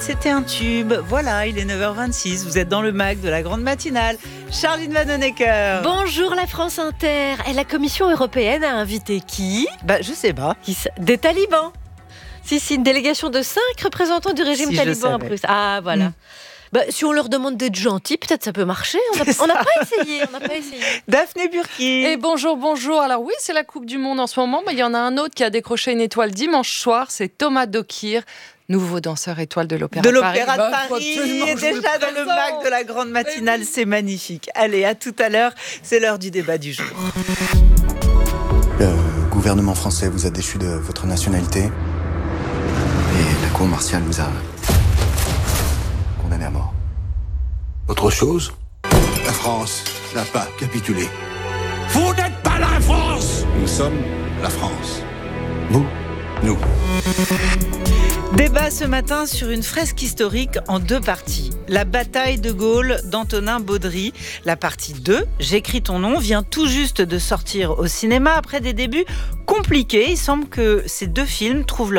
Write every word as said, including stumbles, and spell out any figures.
c'était un tube. Voilà, il est neuf heures vingt-six. Vous êtes dans le mag de la grande matinale. Charline Vanhoenacker. Bonjour la France Inter. Et la Commission européenne a invité qui ? Bah, je sais pas. Qui Des talibans. Si, si, une délégation de cinq représentants du régime si taliban à Bruxelles. Ah, voilà. Mm. Bah, si on leur demande d'être gentils, peut-être ça peut marcher. On n'a pas essayé. On n'a pas essayé. Daphné Burki. Et bonjour, bonjour. Alors oui, c'est la Coupe du Monde en ce moment. Il y en a un autre qui a décroché une étoile dimanche soir. C'est Thomas Dokir, nouveau danseur étoile de l'Opéra de de Paris. De l'Opéra de Paris. Il est déjà dans le mag de la grande matinale. C'est magnifique. Allez, à tout à l'heure. C'est l'heure du débat du jour. Le gouvernement français vous a déchu de votre nationalité. Et la cour martiale vous a condamné à mort. Autre chose ? La France n'a pas capitulé. Vous n'êtes pas la France ! Nous sommes la France. Vous, nous. Débat ce matin sur une fresque historique en deux parties. La bataille de Gaulle d'Antonin Baudry. La partie deux, J'écris ton nom, vient tout juste de sortir au cinéma après des débuts compliqués. Il semble que ces deux films trouvent leur